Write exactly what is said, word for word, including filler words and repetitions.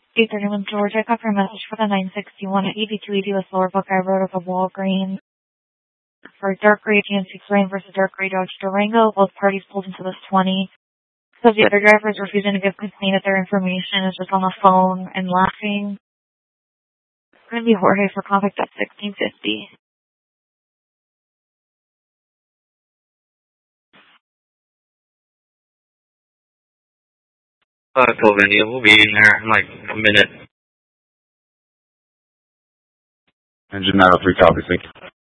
eight thirty-one George. I got your message for the nine sixty-one at eighty-two eighty West Lower Buckeye Road of the Walgreens for dark gray G M C Terrain versus dark gray Dodge Durango. Both parties pulled into this twenty. So the other driver is refusing to give complaint that their information is just on the phone and laughing. It's going to be Jorge for contact at sixteen fifty. Uh, Sylvania, we'll be in there in like a minute. Engine nine oh three, copy, thank you.